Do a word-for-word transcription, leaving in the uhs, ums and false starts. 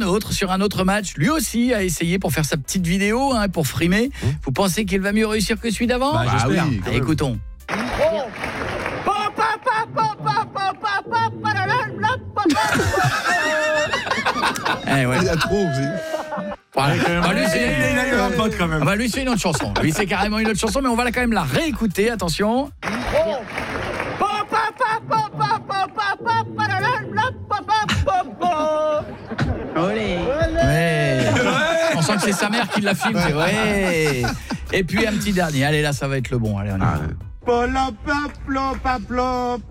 autre sur un autre match, lui aussi a essayé pour faire sa petite vidéo, hein, pour frimer. Mmh. Vous pensez qu'il va mieux réussir que celui d'avant? Bah, Ah oui, Allez, écoutons. Eh ouais. Il a trop. Voilà. Ah, lui, c'est il a eu un pote quand même. Ah bah, lui, c'est une autre chanson. Lui, c'est carrément une autre chanson, mais on va quand même la réécouter. Attention. Ouais. On sent que c'est sa mère qui l'a filmé. Ouais. Et puis un petit dernier. Allez, là, ça va être le bon. Allez, on y va. Polop, plop, plop, plop.